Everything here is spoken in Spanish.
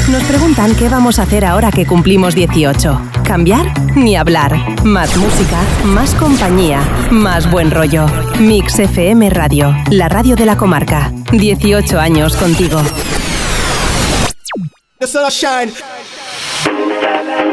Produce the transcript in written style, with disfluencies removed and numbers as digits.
Nos preguntan qué vamos a hacer ahora que cumplimos 18. ¿Cambiar? Ni hablar. Más música, más compañía, más buen rollo. Mix FM Radio, la radio de la comarca. 18 años contigo. The sun shine.